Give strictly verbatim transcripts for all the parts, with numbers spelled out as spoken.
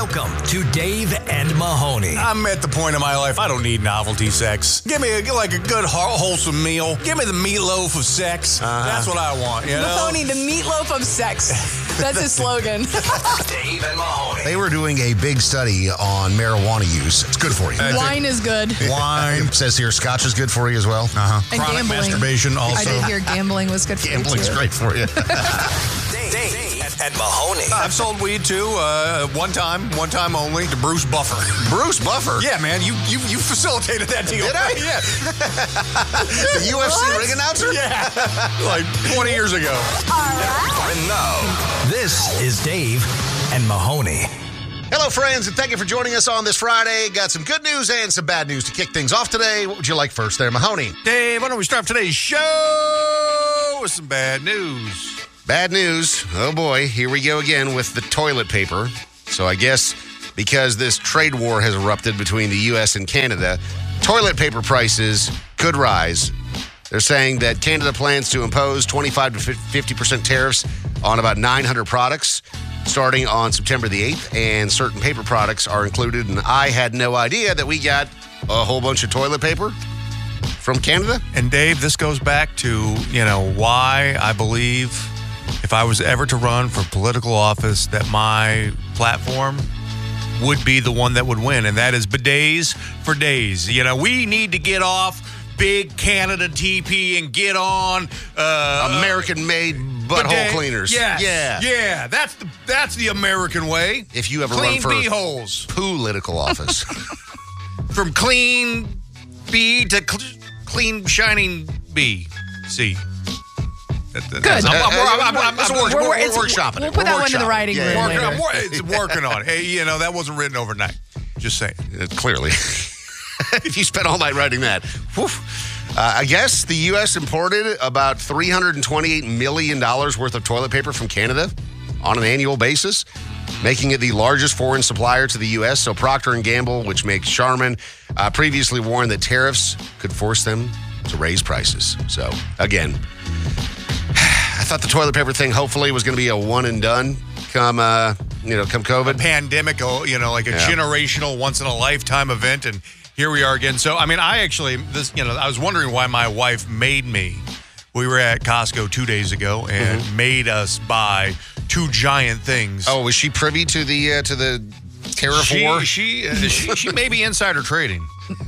Welcome to Dave and Mahoney. I'm at the point in my life, I don't need novelty sex. Give me a, like a good, wholesome meal. Give me the meatloaf of sex. Uh-huh. That's what I want, you know? Mahoney, the meatloaf of sex. That's his slogan. Dave and Mahoney. They were doing a big study on marijuana use. It's good for you. Wine is good. Wine. It says here, scotch is good for you as well. Uh-huh. And Chronic gambling. masturbation also. I did hear gambling was good for you, Gambling's too. great for you. Dave, Dave and, and Mahoney. I've sold weed too, uh, one time, one time only, to Bruce Buffer. Bruce Buffer? Yeah, man, you you you facilitated that deal. Did I? Yeah. The U F C What? ring announcer? Yeah, like twenty years ago. And now, this is Dave and Mahoney. Hello, friends, and thank you for joining us on this Friday. Got some good news and some bad news to kick things off today. What would you like first there, Mahoney? Dave, why don't we start today's show with some bad news? Bad news. Oh, boy. Here we go again with the toilet paper. So I guess because this trade war has erupted between the U S and Canada, toilet paper prices could rise. They're saying that Canada plans to impose twenty-five to fifty percent tariffs on about nine hundred products starting on September the eighth, and certain paper products are included. And I had no idea that we got a whole bunch of toilet paper from Canada. And Dave, this goes back to, you know, why I believe if I was ever to run for political office that my platform would be the one that would win, and that is bidets for days. You know, we need to get off big Canada T P and get on uh, American-made butthole bidet. cleaners. Yes. Yeah. Yeah. That's the that's the American way. If you ever Clean run for bee holes. political office. From clean bee to cl- clean shining bee. See. That, that, Good. I'm, I'm, I'm, I'm, I'm, It's I'm, work- We're- we're it's- workshopping it. We'll put We're that one in the workshopping. writing Yeah, room yeah, working, yeah. I'm wor- it's working on it. Hey, you know, that wasn't written overnight. Just saying. Uh, clearly. If you spent all night writing that. Whew. Uh, I guess the U S imported about three hundred twenty-eight million dollars worth of toilet paper from Canada on an annual basis, making it the largest foreign supplier to the U S. So Procter and Gamble, which makes Charmin, uh, previously warned that tariffs could force them to raise prices. So, again, I thought the toilet paper thing hopefully was going to be a one and done come, uh, you know, come COVID. Pandemic, oh, you know, like a Yeah. generational, once in a lifetime event, and here we are again. So, I mean, I actually, this, you know, I was wondering why my wife made me. We were at Costco two days ago and Mm-hmm. made us buy two giant things. Oh, was she privy to the uh, to the tariff she, war? She, uh, she, she may be insider trading.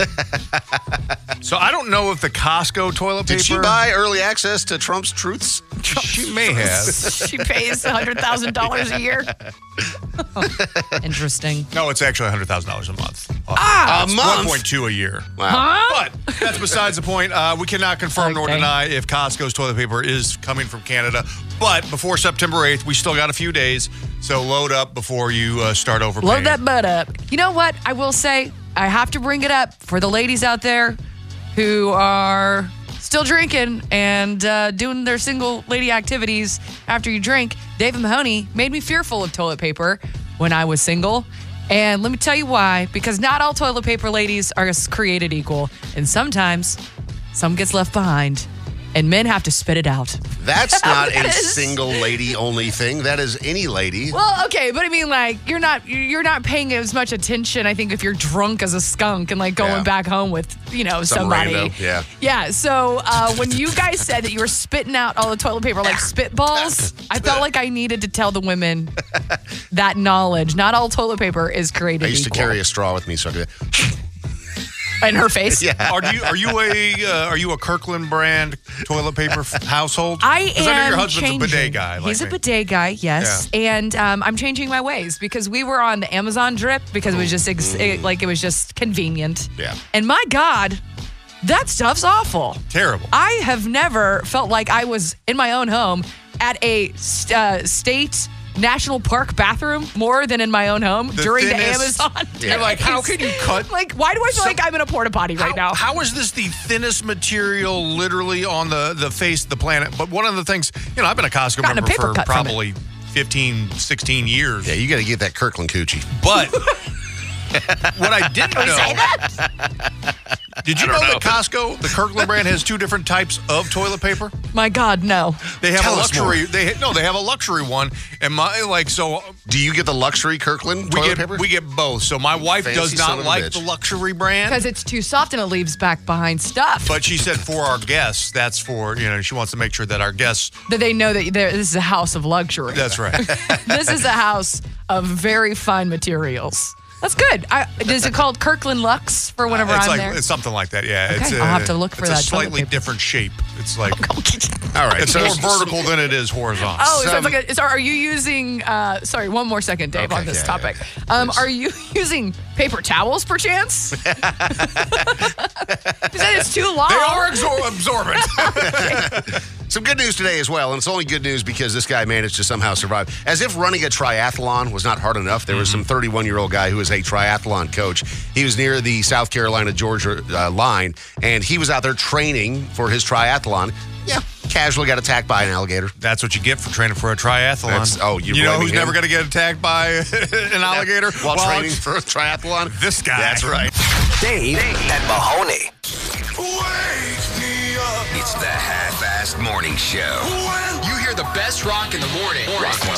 So I don't know if the Costco toilet paper. Did she buy early access to Trump's truths? She may have. She pays one hundred thousand dollars a year. Interesting. No, it's actually one hundred thousand dollars a month. Ah, a It's month? one point two a year. Wow. But that's besides the point. Uh, we cannot confirm nor Okay. deny if Costco's toilet paper is coming from Canada. But before September eighth, we still got a few days. So load up before you uh, start overpaying. Load that butt up. You know what? I will say, I have to bring it up for the ladies out there who are still drinking and uh, doing their single lady activities after you drink. Dave and Mahoney made me fearful of toilet paper when I was single. And let me tell you why. Because not all toilet paper ladies are created equal. And sometimes some gets left behind. And men have to spit it out. That's not That a is- single lady only thing. That is any lady. Well, okay, but I mean, like, you're not you're not paying as much attention, I think, if you're drunk as a skunk and, like, going Yeah. back home with, you know, Some somebody. rando, yeah. Yeah, so uh, when you guys said that you were spitting out all the toilet paper like spitballs, I felt like I needed to tell the women that knowledge. Not all toilet paper is created I used equal. to carry a straw with me, so I could. In her face? Yeah. Are you are you a uh, are you a Kirkland brand toilet paper f- household? I 'Cause am I know your husband's changing. a bidet guy. Like He's a me. bidet guy, yes, and um, I'm changing my ways because we were on the Amazon drip because it was just ex- it, like it was just convenient. Yeah. And my God, that stuff's awful. Terrible. I have never felt like I was in my own home at a st- uh, state national park bathroom more than in my own home The during thinnest- the Amazon. You're like, how can you cut? Like, why do I feel So- like I'm in a porta potty right how, now? How is this the thinnest material literally on the, the face of the planet? But one of the things, you know, I've been a Costco Gotten a member paper for cut from it. probably fifteen, sixteen years. Yeah, you got to get that Kirkland coochie. But what I didn't know, Did you I know, don't that Costco, the Kirkland brand, has two different types of toilet paper? My God, no. They have Tell a us more. luxury. They no, they have a luxury one, and my like so. Do you get the luxury Kirkland We toilet get paper? we get both. So my wife Fancy does son not of a like bitch. the luxury brand. Because it's too soft and it leaves back behind stuff. But she said for our guests, that's for, you know, she wants to make sure that our guests. that they know that there- this is a house of luxury. That's right. This is a house of very fine materials. That's good. I, is it called Kirkland Lux for whenever it's I'm like there? it's something like that. Yeah. Okay, It's a, I'll have to look for it's that a toilet slightly paper. different shape. It's like All right. it's so- more vertical than it is horizontal. Oh, so Some- it's like a, so are you using, uh, sorry, one more second, Dave, Okay, on this yeah, topic. yeah. Um, are you using paper towels, perchance? You said it's too long. They are absor- absorbent. Some good news today as well, and it's only good news because this guy managed to somehow survive. As if running a triathlon was not hard enough, there was some thirty-one-year-old guy who was a triathlon coach. He was near the South Carolina-Georgia uh, line, and he was out there training for his triathlon. Yeah, casually got attacked by an alligator. That's what you get for training for a triathlon. That's- oh, you're you know blaming who's him? never going to get attacked by an alligator While Well, training for a triathlon? This guy. That's right. Dave and Mahoney. Wake me up. It's the half-assed morning show. You hear the best rock in the morning.